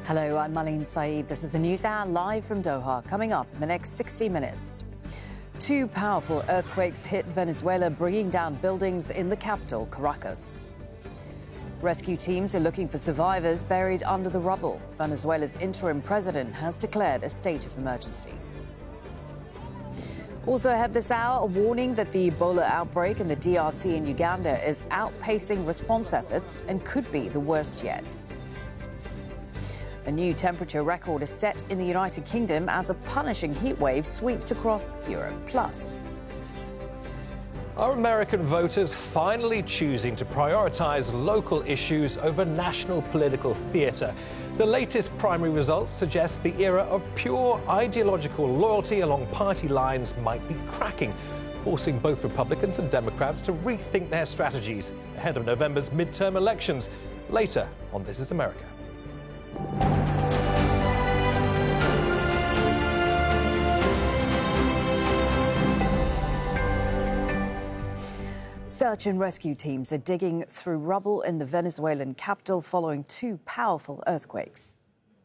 Hello, I'm Malin Saeed. This is the News Hour live from Doha. Coming up in the next 60 minutes. Two powerful earthquakes hit Venezuela, bringing down buildings in the capital, Caracas. Rescue teams are looking for survivors buried under the rubble. Venezuela's interim president has declared a state of emergency. Also ahead this hour, a warning that the Ebola outbreak in the DRC and Uganda is outpacing response efforts and could be the worst yet. A new temperature record is set in the United Kingdom as a punishing heatwave sweeps across Europe. Plus, are American voters finally choosing to prioritise local issues over national political theatre? The latest primary results suggest the era of pure ideological loyalty along party lines might be cracking, forcing both Republicans and Democrats to rethink their strategies ahead of November's midterm elections. Later on This Is America. Search and rescue teams are digging through rubble in the Venezuelan capital following two powerful earthquakes.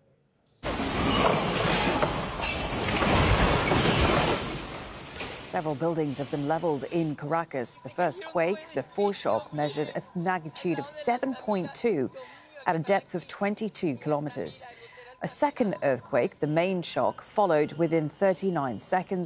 Several buildings have been leveled in Caracas. The first quake, the foreshock, measured a magnitude of 7.2 at a depth of 22 kilometers. A second earthquake, the main shock, followed within 39 seconds.